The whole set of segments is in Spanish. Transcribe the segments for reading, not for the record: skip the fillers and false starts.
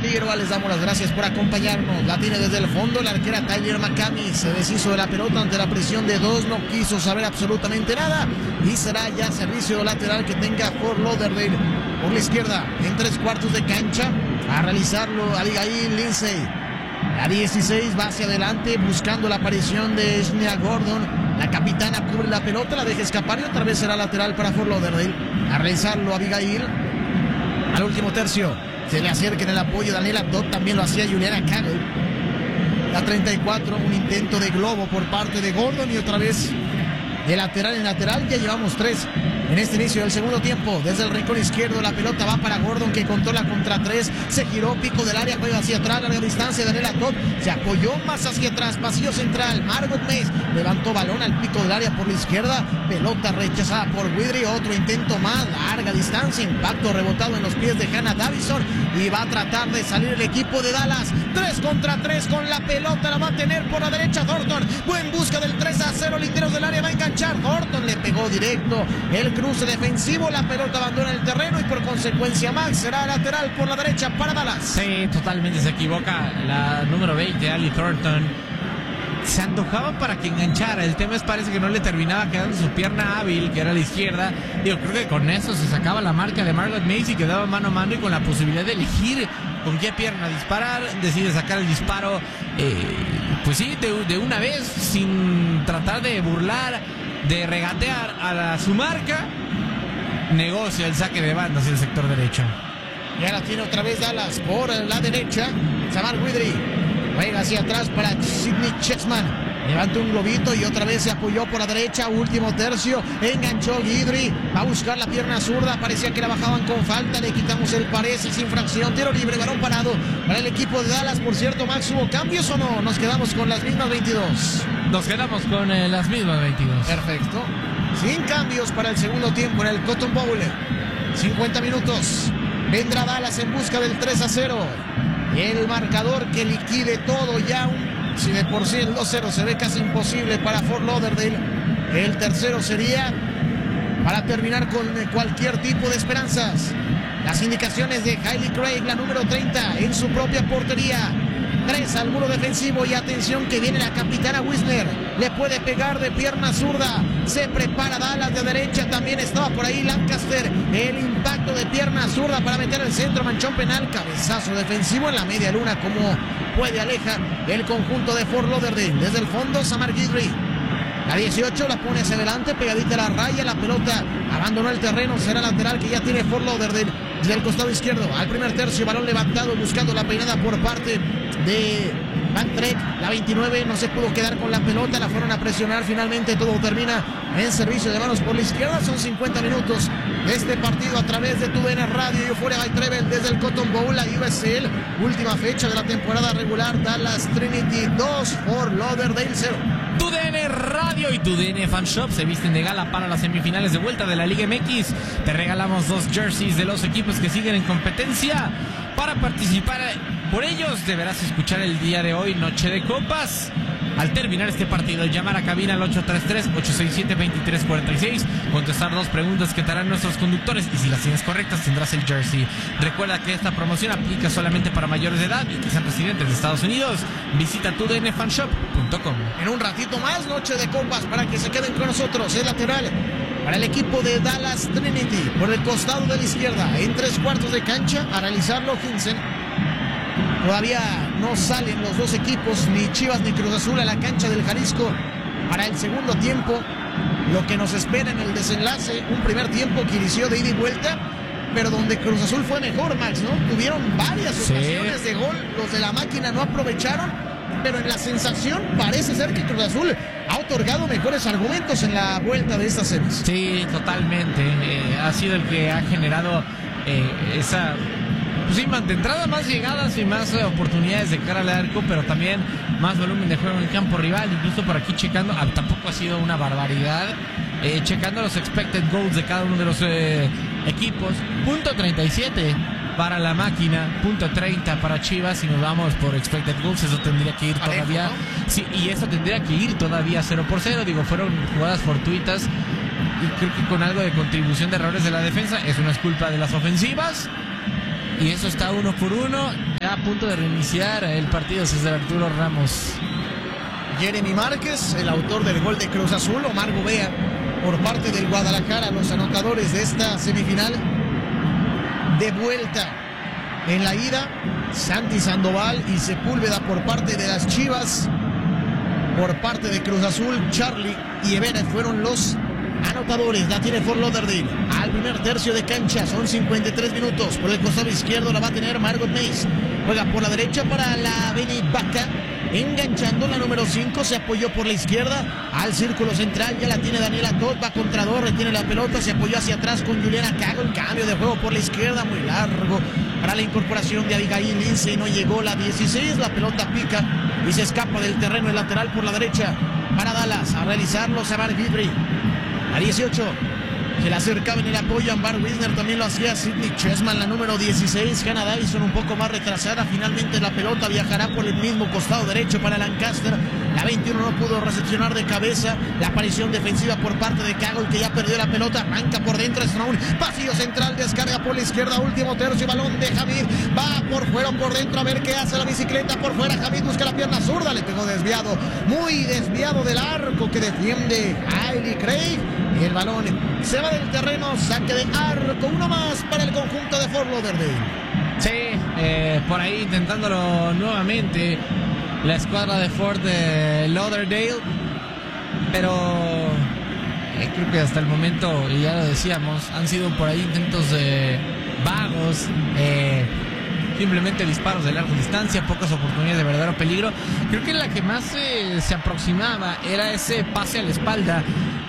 Figueroa les damos las gracias por acompañarnos. La tiene desde el fondo la arquera Tyler McCamey. Se deshizo de la pelota ante la presión de dos. No quiso saber absolutamente nada. Y será ya servicio lateral que tenga Fort Lauderdale por la izquierda. En 3/4 de cancha. A realizarlo Abigail Lindsay. La 16 va hacia adelante buscando la aparición de Shania Gordon. La capitana cubre la pelota, la deja escapar y otra vez será lateral para Fort Lauderdale. A realizarlo Abigail. Al último tercio se le acerca en el apoyo Daniela Dodd, también lo hacía Juliana Cagle. La 34, un intento de globo por parte de Gordon y otra vez de lateral en lateral. Ya llevamos 3 en este inicio del segundo tiempo. Desde el rincón izquierdo la pelota va para Gordon, que controla contra 3. Se giró, pico del área, juega hacia atrás, larga distancia. Daniela Dodd se apoyó más hacia atrás, pasillo central. Margot Mays levantó balón al pico del área por la izquierda. Pelota rechazada por Widry. Otro intento más, larga distancia. Impacto rebotado en los pies de Hannah Davison. Y va a tratar de salir el equipo de Dallas. 3 contra 3 con la pelota. La va a tener por la derecha Thornton. Buen busca del 3-0. Linderos del área va a enganchar. Thornton le pegó directo el cruce defensivo. La pelota abandona el terreno y por consecuencia Max será lateral por la derecha para Dallas. Sí, totalmente se equivoca la número 20, Ali Thornton. Se antojaba para que enganchara. El tema es, parece que no le terminaba quedando su pierna hábil, que era la izquierda. Yo creo que con eso se sacaba la marca de Margot Mays y quedaba mano a mano, y con la posibilidad de elegir con qué pierna disparar, decide sacar el disparo, pues sí, de una vez, sin tratar de burlar, de regatear a su marca. Negocia el saque de banda hacia el sector derecho. Y ahora tiene otra vez Dallas por la derecha. Samar Widry juega hacia atrás para Sidney Chessman. Levanta un globito y otra vez se apoyó por la derecha. Último tercio. Enganchó Guidry. Va a buscar la pierna zurda. Parecía que la bajaban con falta. Le quitamos el parece. Sin infracción. Tiro libre. Balón parado para el equipo de Dallas. Por cierto, Max, ¿hubo cambios o no? Nos quedamos con las mismas 22. Nos quedamos con las mismas 22. Perfecto. Sin cambios para el segundo tiempo en el Cotton Bowl. 50 minutos. Vendrá Dallas en busca del 3-0. El marcador que liquide todo ya. Si de por sí el 2-0 se ve casi imposible para Fort Lauderdale, el tercero sería para terminar con cualquier tipo de esperanzas. Las indicaciones de Hailey Craig, la número 30, en su propia portería. 3 al muro defensivo y atención que viene la capitana Wisner. Le puede pegar de pierna zurda. Se prepara Dallas de derecha. También estaba por ahí Lancaster. El impacto de pierna zurda para meter el centro. Manchón penal. Cabezazo defensivo en la media luna. Como puede alejar el conjunto de Fort Lauderdale. Desde el fondo, Samar Guidry. La 18 la pone hacia adelante, pegadita a la raya. La pelota abandonó el terreno. Será lateral que ya tiene Fort Lauderdale desde el costado izquierdo. Al primer tercio, balón levantado buscando la peinada por parte de Van Trek. La 29 no se pudo quedar con la pelota. La fueron a presionar. Finalmente todo termina en servicio de manos por la izquierda. Son 50 minutos de este partido a través de TUDN Radio y Euphoria by Treble desde el Cotton Bowl, la USL. Última fecha de la temporada regular. Dallas Trinity 2, Fort Lauderdale 0. TUDN Radio y TUDN Fan Shop se visten de gala para las semifinales de vuelta de la Liga MX. Te regalamos 2 jerseys de los equipos que siguen en competencia. Para participar por ellos deberás escuchar el día de hoy Noche de Copas. Al terminar este partido, llamar a cabina al 833-867-2346, contestar 2 preguntas que te harán nuestros conductores y si las tienes correctas tendrás el jersey. Recuerda que esta promoción aplica solamente para mayores de edad y que sean residentes de Estados Unidos. Visita tudnfanshop.com. En un ratito más, Noche de Copas para que se queden con nosotros. Es lateral para el equipo de Dallas Trinity por el costado de la izquierda. En 3/4 de cancha a realizarlo Hinsen. Todavía no salen los dos equipos, ni Chivas ni Cruz Azul, a la cancha del Jalisco para el segundo tiempo. Lo que nos espera en el desenlace, un primer tiempo que inició de ida y vuelta, pero donde Cruz Azul fue mejor, Max, ¿no? Tuvieron varias ocasiones de gol, los de la máquina no aprovecharon, pero en la sensación parece ser que Cruz Azul ha otorgado mejores argumentos en la vuelta de estas series. Sí, totalmente. Ha sido el que ha generado esa... Sí, de entrada más llegadas y más oportunidades de cara al arco, pero también más volumen de juego en el campo rival. Incluso por aquí checando, tampoco ha sido una barbaridad. Checando los expected goals de cada uno de los equipos. .37 para la máquina, .30 para Chivas. Si nos vamos por expected goals, eso tendría que ir todavía. ¿No? Sí, y eso tendría que ir todavía 0-0. Digo, fueron jugadas fortuitas y creo que con algo de contribución de errores de la defensa. Eso no es culpa de las ofensivas. Y eso está 1-1. estará a punto de reiniciar el partido César Arturo Ramos. Jeremy Márquez, el autor del gol de Cruz Azul. Omar Gobea por parte del Guadalajara, los anotadores de esta semifinal. De vuelta en la ida, Santi Sandoval y Sepúlveda por parte de las Chivas. Por parte de Cruz Azul, Charlie y Everett fueron los anotadores. La tiene Fort Lauderdale al primer tercio de cancha. Son 53 minutos. Por el costado izquierdo la va a tener Margot Mace. Juega por la derecha para la Beni Vaca. Enganchando la número 5. Se apoyó por la izquierda al círculo central. Ya la tiene Daniela Todd. Va contra dos. Retiene la pelota. Se apoyó hacia atrás con Juliana Cago. El cambio de juego por la izquierda. Muy largo para la incorporación de Abigail Lindsay. No llegó la 16. La pelota pica y se escapa del terreno. El lateral por la derecha para Dallas. A realizarlo Samar Guidry. A 18, se le acercaba en el apoyo a Ambar Wisner, también lo hacía Sidney Chessman, la número 16, Hannah Davison un poco más retrasada, finalmente la pelota viajará por el mismo costado derecho para Lancaster, la 21 no pudo recepcionar de cabeza, la aparición defensiva por parte de Cagle que ya perdió la pelota, arranca por dentro Stroud, pasillo central, descarga por la izquierda, último tercio, balón de Hamid, va por fuera o por dentro a ver qué hace la bicicleta, por fuera Hamid busca la pierna zurda, le pegó desviado, muy desviado del arco que defiende Hailey Craig. Y el balón se va del terreno, saque de arco, uno más para el conjunto de Fort Lauderdale. Sí, por ahí intentándolo nuevamente la escuadra de Fort Lauderdale, pero creo que hasta el momento, y ya lo decíamos, han sido por ahí intentos vagos, simplemente disparos de larga distancia, pocas oportunidades de verdadero peligro. Creo que la que más se aproximaba era ese pase a la espalda,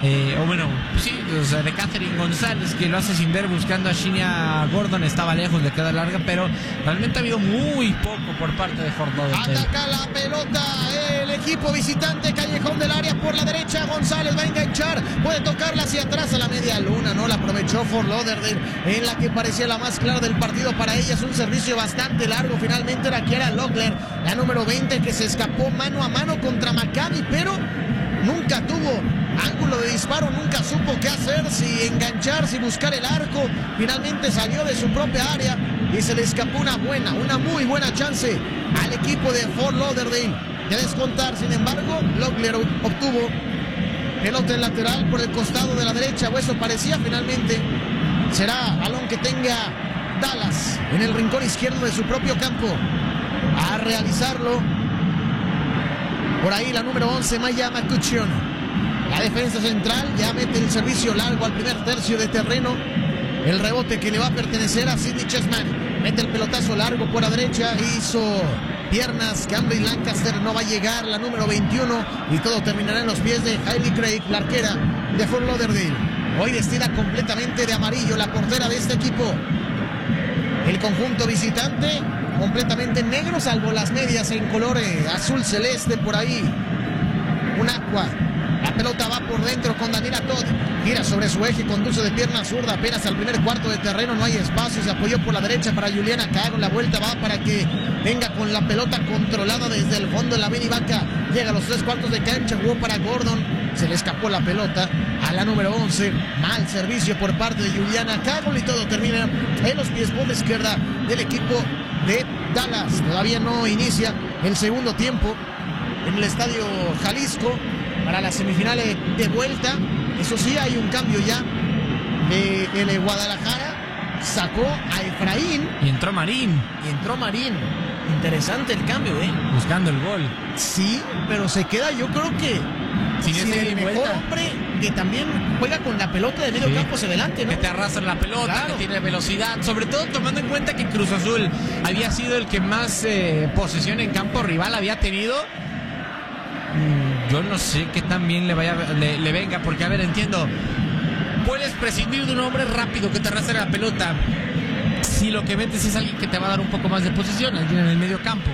de Catherine González, que lo hace sin ver buscando a Shinia Gordon, estaba lejos, le queda larga, pero realmente ha habido muy poco por parte de Fort Lauderdale. Ataca la pelota el equipo visitante, callejón del área por la derecha, González va a enganchar, puede tocarla hacia atrás a la media luna, no la aprovechó Fort Lauderdale, en la que parecía la más clara del partido para ella, es un servicio bastante largo, finalmente era Kiara Locklear, la número 20, que se escapó mano a mano contra Maccabi, pero nunca tuvo ángulo de disparo, nunca supo qué hacer, si enganchar, si buscar el arco, finalmente salió de su propia área y se le escapó una muy buena chance al equipo de Fort Lauderdale de descontar. Sin embargo, Locklear obtuvo pelota en lateral por el costado de la derecha, o eso parecía. Finalmente será balón que tenga Dallas en el rincón izquierdo de su propio campo a realizarlo. Por ahí la número 11, Maya McCutcheon. La defensa central ya mete el servicio largo al primer tercio de terreno. El rebote que le va a pertenecer a Sidney Chessman. Mete el pelotazo largo por la derecha. Hizo piernas. Camry Lancaster no va a llegar. La número 21. Y todo terminará en los pies de Hailey Craig, la arquera de Fort Lauderdale. Hoy vestida completamente de amarillo, la portera de este equipo. El conjunto visitante completamente negro, salvo las medias en color azul celeste por ahí. Un aqua. La pelota va por dentro con Daniela Todd. Gira sobre su eje, conduce de pierna zurda apenas al primer cuarto de terreno. No hay espacio. Se apoyó por la derecha para Juliana Cago. La vuelta va para que venga con la pelota controlada desde el fondo de la Beni Vaca. Llega a los 3 cuartos de cancha. Jugó para Gordon. Se le escapó la pelota a la número 11. Mal servicio por parte de Juliana Cago. Y todo termina en los pies por la izquierda del equipo de Dallas. Todavía no inicia el segundo tiempo en el estadio Jalisco para las semifinales de vuelta. Eso sí, hay un cambio ya de el Guadalajara. Sacó a Efraín y entró Marín. Interesante el cambio, buscando el gol. Sí, pero se queda, yo creo que sin el mejor hombre que también juega con la pelota de medio campo hacia adelante, ¿no? Que te arrastra la pelota, claro, que tiene velocidad, sobre todo tomando en cuenta que Cruz Azul había sido el que más posesión en campo rival había tenido. Yo no sé qué tan bien le venga, porque a ver, entiendo, puedes prescindir de un hombre rápido que te arrastre la pelota si lo que metes es alguien que te va a dar un poco más de posesión, alguien en el medio campo.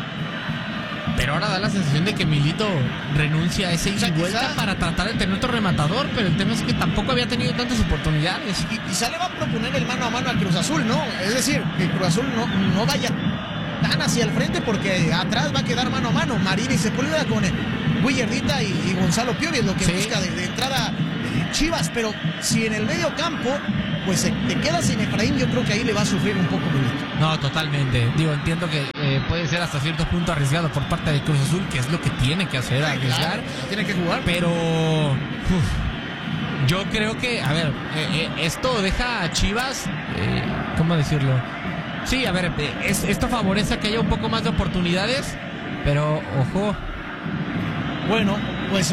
Pero ahora da la sensación de que Milito renuncia a ese ida y vuelta para tratar de tener otro rematador, pero el tema es que tampoco había tenido tantas oportunidades. Y quizá le va a proponer el mano a mano a Cruz Azul, ¿no? Es decir, que Cruz Azul no vaya tan hacia el frente, porque atrás va a quedar mano a mano Marín y Sepúlveda con Willardita y Gonzalo Piovi, es lo que busca de entrada Chivas. Pero si en el medio campo pues te quedas sin Efraín, yo creo que ahí le va a sufrir un poco Milito. No, totalmente. Digo, entiendo que puede ser hasta cierto punto arriesgado por parte de Cruz Azul, que es lo que tiene que hacer, arriesgar. Claro, tiene que jugar. Pero yo creo que, a ver, esto deja a Chivas, ¿cómo decirlo? Sí, a ver, esto favorece que haya un poco más de oportunidades, pero ojo. Bueno, pues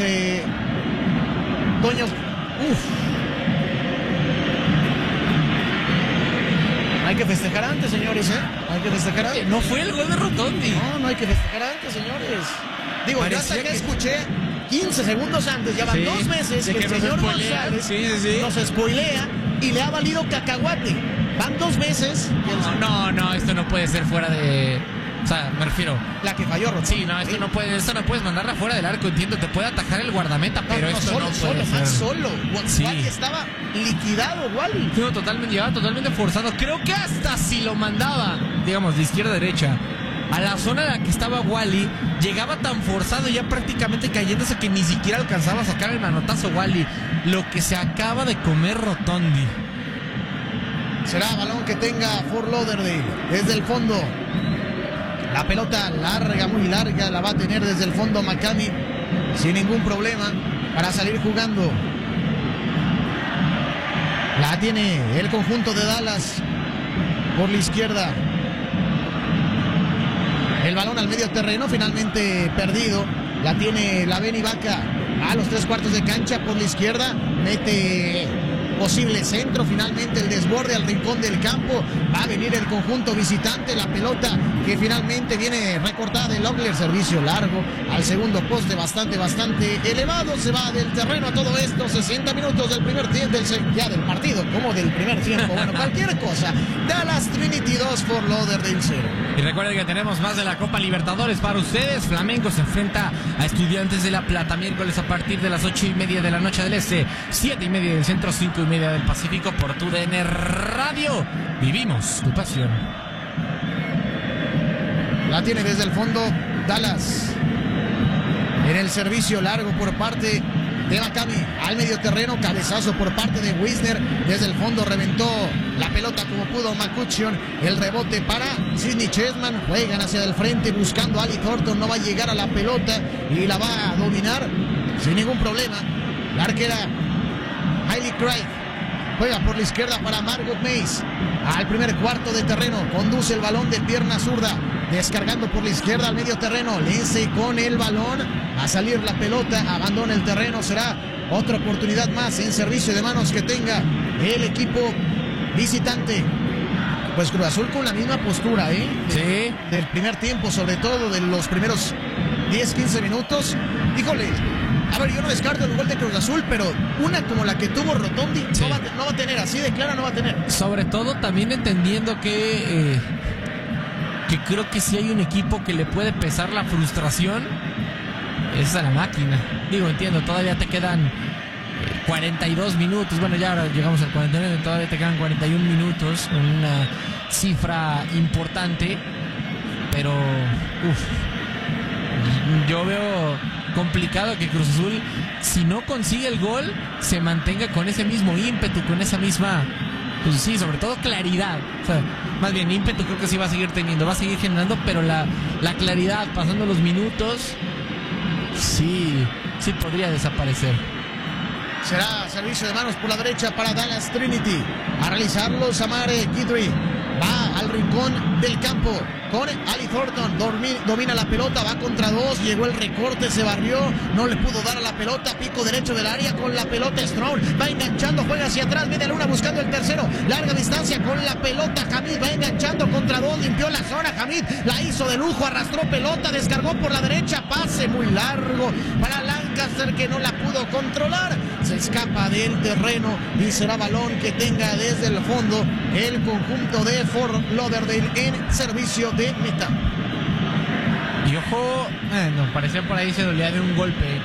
Toño, hay que festejar antes, señores, hay que festejar antes. No fue el gol de Rotondi. No hay que festejar antes, señores. Digo, yo hasta que escuché 15 segundos antes, ya van 2 meses que el señor González nos spoilea y le ha valido cacahuate. Van 2 meses. No, esto no puede ser fuera de... O sea, me refiero... La que falló, Rotondi. Sí, no, esto no puedes mandarla fuera del arco, entiendo, te puede atajar el guardameta, pero esto no puede ser. Solo. Wally estaba liquidado, Wally. No, llevaba totalmente forzado. Creo que hasta si lo mandaba, digamos, de izquierda a derecha, a la zona en la que estaba Wally, llegaba tan forzado, ya prácticamente cayéndose, que ni siquiera alcanzaba a sacar el manotazo Wally. Lo que se acaba de comer Rotondi. Será balón que tenga Fort Lauderdale desde el fondo. La pelota larga, muy larga, la va a tener desde el fondo McCamey sin ningún problema para salir jugando. La tiene el conjunto de Dallas por la izquierda. El balón al medio terreno, finalmente perdido. La tiene la Beni Vaca a los 3/4 de cancha por la izquierda. Mete posible centro, finalmente el desborde al rincón del campo. Va a venir el conjunto visitante, la pelota que finalmente viene recortada de Logler, servicio largo al segundo poste, bastante elevado. Se va del terreno a todo esto. 60 minutos del primer tiempo, ya del partido, como del primer tiempo, bueno, cualquier cosa. Dallas Trinity 2, Fort Lauderdale 0. Y recuerden que tenemos más de la Copa Libertadores para ustedes. Flamengo se enfrenta a Estudiantes de La Plata miércoles a partir de las 8:30 de la noche del Este, 7:30 del Centro, 5:30 del Pacífico, por TUDN Radio. Vivimos tu pasión. La tiene desde el fondo Dallas. En el servicio largo por parte de McCamey al medio terreno, cabezazo por parte de Wisner. Desde el fondo reventó la pelota como pudo McCutcheon. El rebote para Sidney Chessman. Juegan hacia el frente buscando a Ali Thornton. No va a llegar a la pelota y la va a dominar sin ningún problema. La arquera Hailey Craig juega por la izquierda para Margot Mays. Al primer cuarto de terreno, conduce el balón de pierna zurda, descargando por la izquierda al medio terreno. Lindsay con el balón, a salir la pelota, abandona el terreno. Será otra oportunidad más en servicio de manos que tenga el equipo visitante. Pues Cruz Azul con la misma postura, Sí. Del primer tiempo, sobre todo de los primeros 10-15 minutos. Híjole, a ver, yo no descarto el gol de Cruz Azul, pero una como la que tuvo Rotondi sí. no va a tener, así de clara no va a tener. Sobre todo también entendiendo que creo que si hay un equipo que le puede pesar la frustración, es a la máquina. Digo, entiendo, todavía te quedan 42 minutos, bueno, ya ahora llegamos al 49, todavía te quedan 41 minutos, una cifra importante, pero yo veo complicado que Cruz Azul, si no consigue el gol, se mantenga con ese mismo ímpetu, con esa misma, pues sí, sobre todo claridad. O sea, más bien ímpetu creo que sí va a seguir teniendo, va a seguir generando, pero la claridad, pasando los minutos, sí podría desaparecer. Será servicio de manos por la derecha para Dallas Trinity. A realizarlo Samare Guidry. Va al rincón del campo con Ali Thornton. Domina la pelota, va contra 2. Llegó el recorte, se barrió. No le pudo dar a la pelota. Pico derecho del área con la pelota. Strong va enganchando, juega hacia atrás. Viene Luna buscando el tercero. Larga distancia con la pelota. Hamid va enganchando contra 2. Limpió la zona. Hamid la hizo de lujo. Arrastró pelota. Descargó por la derecha. Pase muy largo para Lancaster, que no la pudo controlar. Se escapa del terreno y será balón que tenga desde el fondo el conjunto de Fort Lauderdale en servicio de meta. Y ojo, parecía por ahí se dolía de un golpe.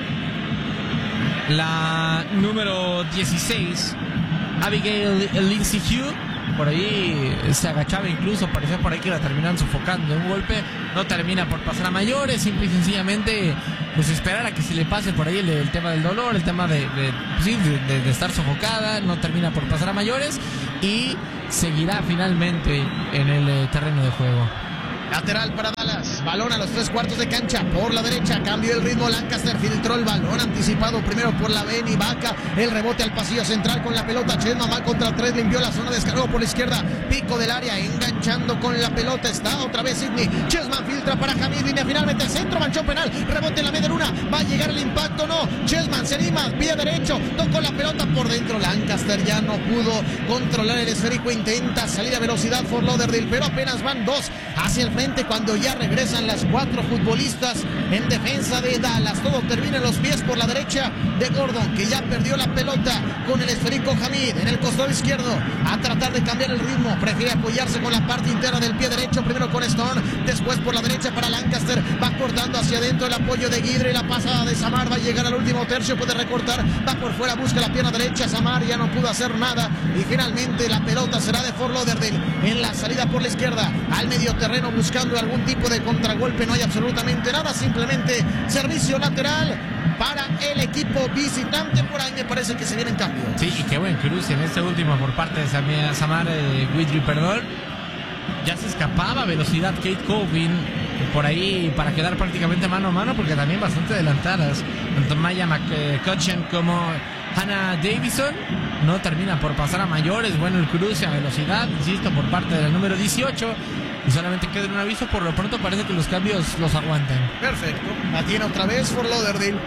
La número 16, Abigail Lindsay Hugh, por ahí se agachaba incluso, parecía por ahí que la terminaban sofocando. Un golpe no termina por pasar a mayores, simple y sencillamente pues esperar a que se le pase por ahí el tema del dolor, el tema de estar sofocada, no termina por pasar a mayores y seguirá finalmente en el terreno de juego. Lateral para Dallas, balón a los 3/4 de cancha, por la derecha, cambio el ritmo, Lancaster filtró el balón, anticipado primero por la Beni Vaca, el rebote al pasillo central con la pelota, Chesman va contra 3, limpió la zona, descargó por la izquierda, pico del área, enganchando con la pelota, está otra vez Sidney, Chesman filtra para Hamid, línea finalmente, centro, manchón penal, rebote en la media luna, va a llegar el impacto, no, Chesman se anima, pie derecho, tocó la pelota por dentro, Lancaster ya no pudo controlar el esférico, intenta salir a velocidad Fort Lauderdale, pero apenas van 2 hacia el frente cuando ya regresan las 4 futbolistas en defensa de Dallas. Todo termina en los pies por la derecha de Gordon, que ya perdió la pelota con el esférico Hamid en el costado izquierdo, a tratar de cambiar el ritmo, prefiere apoyarse con la parte interna del pie derecho, primero con Stone, después por la derecha para Lancaster, va cortando hacia adentro el apoyo de Guidry, la pasada de Samar, va a llegar al último tercio, puede recortar, va por fuera, busca la pierna derecha, Samar ya no pudo hacer nada y finalmente la pelota será de Fort Lauderdale en la salida por la izquierda, al medio terreno buscando algún tipo de contragolpe, no hay absolutamente nada, simplemente servicio lateral para el equipo visitante. Por ahí me parece que se vienen cambios. Sí, y qué buen cruce en este último por parte de Samar Guidry, perdón. Ya se escapaba a velocidad Kate Colvin por ahí para quedar prácticamente mano a mano, porque también bastante adelantadas tanto Maya McCutcheon como Hannah Davison no termina por pasar a mayores. Bueno, el cruce a velocidad, insisto, por parte del número 18, y solamente queda un aviso. Por lo pronto parece que los cambios los aguantan. Perfecto, la tiene otra vez Fort Lauderdale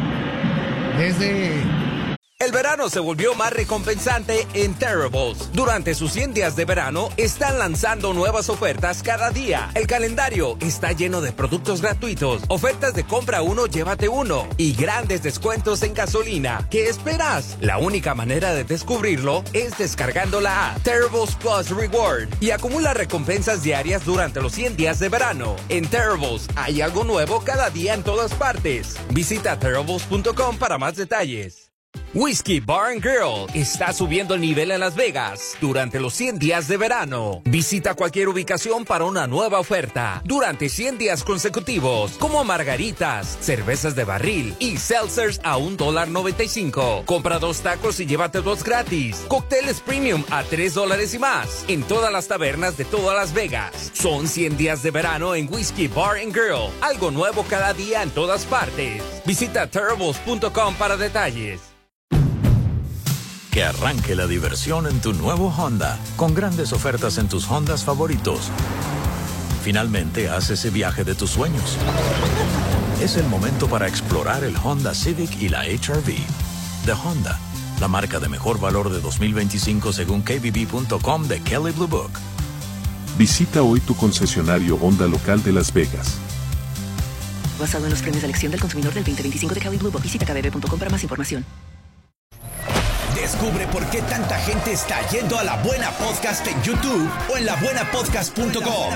desde... El verano se volvió más recompensante en Terribles. Durante sus 100 días de verano están lanzando nuevas ofertas cada día. El calendario está lleno de productos gratuitos, ofertas de compra uno, llévate uno y grandes descuentos en gasolina. ¿Qué esperas? La única manera de descubrirlo es descargando la app Terribles Plus Reward y acumula recompensas diarias durante los 100 días de verano. En Terribles hay algo nuevo cada día en todas partes. Visita terribles.com para más detalles. Whiskey Bar & Grill está subiendo el nivel en Las Vegas durante los 100 días de verano. Visita cualquier ubicación para una nueva oferta durante 100 días consecutivos, como margaritas, cervezas de barril y seltzers a $1.95. Compra 2 tacos y llévate 2 gratis. Cócteles premium a $3 y más en todas las tabernas de todas Las Vegas. Son 100 días de verano en Whiskey Bar & Grill. Algo nuevo cada día en todas partes. Visita terribles.com para detalles. Que arranque la diversión en tu nuevo Honda, con grandes ofertas en tus Hondas favoritos. Finalmente, haz ese viaje de tus sueños. Es el momento para explorar el Honda Civic y la HR-V. De Honda, la marca de mejor valor de 2025 según KBB.com de Kelley Blue Book. Visita hoy tu concesionario Honda local de Las Vegas. Basado en los premios de elección del consumidor del 2025 de Kelley Blue Book. Visita kbb.com para más información. Descubre por qué tanta gente está yendo a La Buena Podcast en YouTube o en labuenapodcast.com.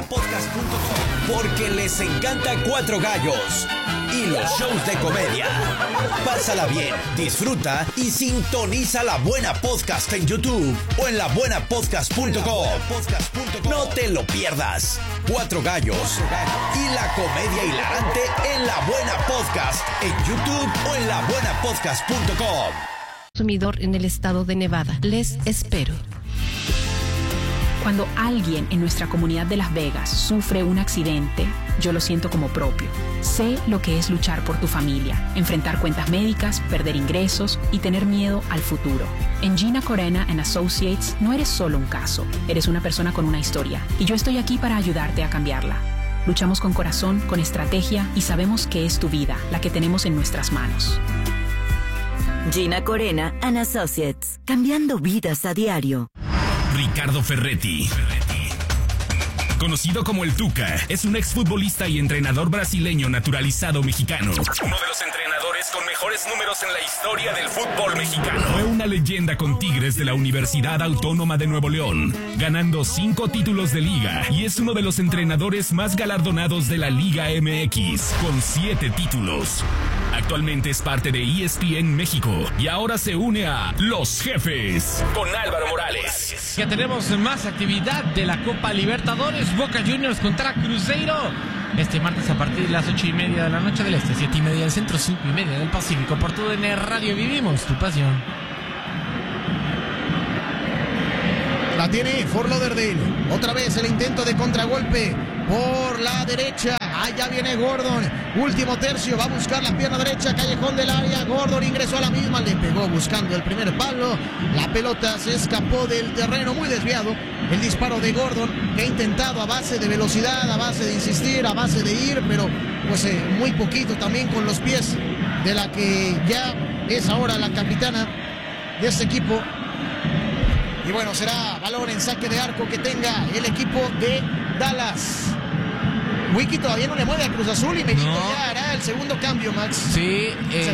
Porque les encanta Cuatro Gallos y los shows de comedia. Pásala bien, disfruta y sintoniza La Buena Podcast en YouTube o en labuenapodcast.com. No te lo pierdas. Cuatro Gallos y la comedia hilarante en La Buena Podcast en YouTube o en labuenapodcast.com. Consumidor en el estado de Nevada. Les espero. Cuando alguien en nuestra comunidad de Las Vegas sufre un accidente, yo lo siento como propio. Sé lo que es luchar por tu familia, enfrentar cuentas médicas, perder ingresos y tener miedo al futuro. En Gina Corena & Associates no eres solo un caso, eres una persona con una historia y yo estoy aquí para ayudarte a cambiarla. Luchamos con corazón, con estrategia y sabemos que es tu vida la que tenemos en nuestras manos. Gina Corena & Associates, cambiando vidas a diario. Ricardo Ferretti, conocido como el Tuca, es un exfutbolista y entrenador brasileño naturalizado mexicano. Uno de los entrenadores con mejores números en la historia del fútbol mexicano. Fue una leyenda con Tigres de la Universidad Autónoma de Nuevo León, ganando 5 títulos de liga, y es uno de los entrenadores más galardonados de la Liga MX, con 7 títulos. Actualmente es parte de ESPN México y ahora se une a Los Jefes con Álvaro Morales. Ya tenemos más actividad de la Copa Libertadores. Boca Juniors contra Cruzeiro. Este martes a partir de las 8:30 de la noche del Este, 7:30 del Centro, 5:30 del Pacífico. Por TUDN Radio vivimos tu pasión. La tiene Fort Lauderdale. Otra vez el intento de contragolpe por la derecha. Allá viene Gordon. Último tercio. Va a buscar la pierna derecha. Callejón del área. Gordon ingresó a la misma. Le pegó buscando el primer palo. La pelota se escapó del terreno. Muy desviado. El disparo de Gordon, que ha intentado a base de velocidad, a base de insistir, a base de ir, pero pues muy poquito también con los pies de la que ya es ahora la capitana de este equipo. Y bueno, será balón en saque de arco que tenga el equipo de Dallas. Wiki todavía no le mueve a Cruz Azul y Medito ya hará el segundo cambio, Max. Sí,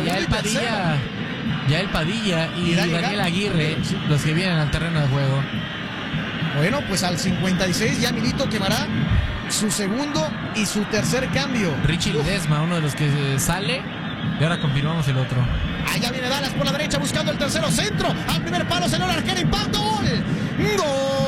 ya el Padilla y Daniel Aguirre, los que vienen al terreno de juego. Bueno, pues al 56 ya Milito quemará su segundo y su tercer cambio. Richie Ledesma, uno de los que sale, y ahora continuamos el otro. Allá viene Dallas por la derecha buscando el tercero centro. Al primer palo, señor arquero, impacto, gol. ¡Gol!